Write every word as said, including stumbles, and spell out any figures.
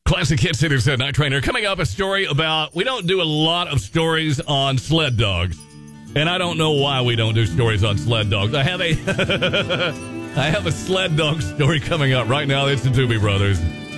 Classic Hit City said Night Trainer. Coming up, a story about, we don't do a lot of stories on sled dogs. And I don't know why we don't do stories on sled dogs. I have a I have a sled dog story coming up right now. It's the Doobie Brothers.